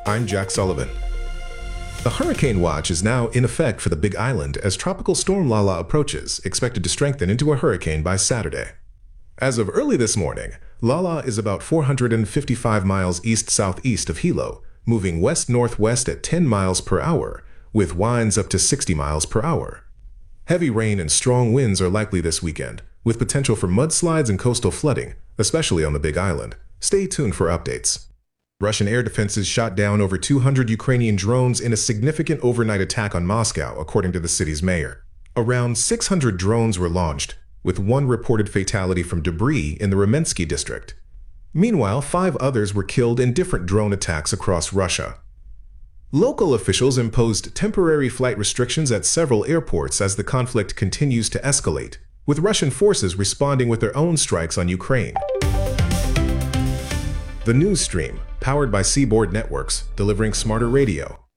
I'm Jack Sullivan. The hurricane watch is now in effect for the Big Island as Tropical Storm Lala approaches, expected to strengthen into a hurricane by Saturday. As of early this morning, Lala is about 455 miles east-southeast of Hilo, moving west-northwest at 10 miles per hour, with winds up to 60 miles per hour. Heavy rain and strong winds are likely this weekend, with potential for mudslides and coastal flooding, especially on the Big Island. Stay tuned for updates. Russian air defenses shot down over 200 Ukrainian drones in a significant overnight attack on Moscow, according to the city's mayor. Around 600 drones were launched, with one reported fatality from debris in the Remensky district. Meanwhile, 5 others were killed in different drone attacks across Russia. Local officials imposed temporary flight restrictions at several airports as the conflict continues to escalate, with Russian forces responding with their own strikes on Ukraine. The news stream, powered by Seaboard Networks, delivering smarter radio.